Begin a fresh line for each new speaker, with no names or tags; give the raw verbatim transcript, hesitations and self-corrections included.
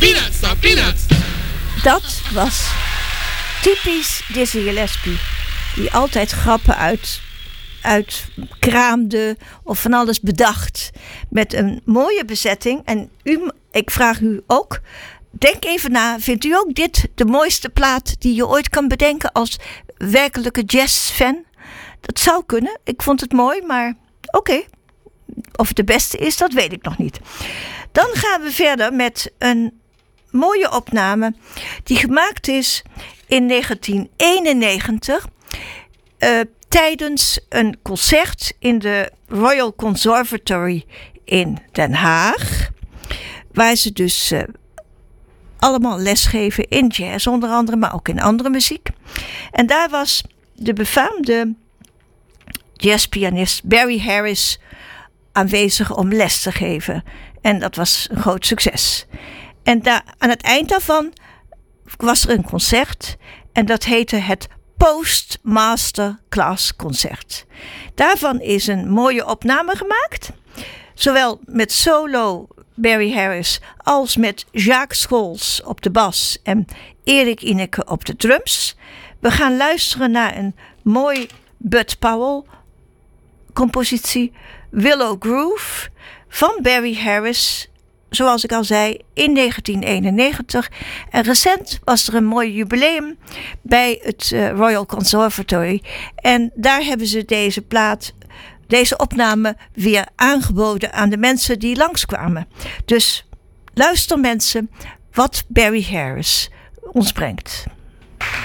peanuts, stop peanuts.
Dat was typisch Dizzy Gillespie. Die altijd grappen uit, uitkraamde of van alles bedacht. Met een mooie bezetting. En u, ik vraag u ook, denk even na, vindt u ook dit de mooiste plaat die je ooit kan bedenken als werkelijke jazzfan? Dat zou kunnen. Ik vond het mooi, maar oké. Okay. Of het de beste is, dat weet ik nog niet. Dan gaan we verder met een mooie opname die gemaakt is in negentien eenennegentig uh, tijdens een concert in de Royal Conservatory in Den Haag, waar ze dus uh, allemaal lesgeven in jazz onder andere, maar ook in andere muziek. En daar was de befaamde jazzpianist Barry Harris aanwezig om les te geven. En dat was een groot succes. En daar, aan het eind daarvan was er een concert. En dat heette het Postmaster Class Concert. Daarvan is een mooie opname gemaakt. Zowel met solo Barry Harris als met Jacques Scholz op de bas en Erik Ineke op de drums. We gaan luisteren naar een mooi Bud Powell compositie, Willow Groove, van Barry Harris, zoals ik al zei, in negentien eenennegentig. En recent was er een mooi jubileum bij het uh, Royal Conservatory. En daar hebben ze deze plaat, deze opname weer aangeboden aan de mensen die langskwamen. Dus luister mensen wat Barry Harris ons brengt.